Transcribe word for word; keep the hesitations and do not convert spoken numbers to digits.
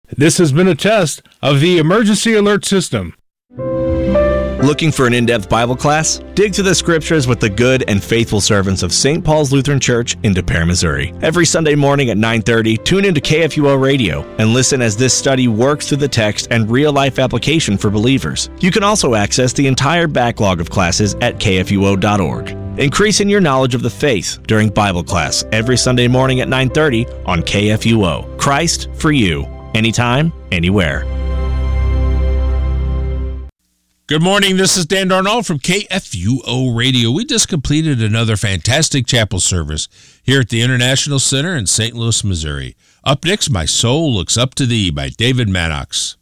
This has been a test of the emergency alert system. Looking for an in-depth Bible class? Dig through the scriptures with the good and faithful servants of Saint Paul's Lutheran Church in De Pere, Missouri. Every Sunday morning at nine thirty, tune into K F U O Radio and listen as this study works through the text and real-life application for believers. You can also access the entire backlog of classes at K F U O dot org. Increasing your knowledge of the faith during Bible class every Sunday morning at nine thirty on K F U O. Christ for you. Anytime, anywhere. Good morning, this is Dan Darnall from K F U O Radio. We just completed another fantastic chapel service here at the International Center in Saint Louis, Missouri. Up next, My Soul Looks Up to Thee by David Maddox.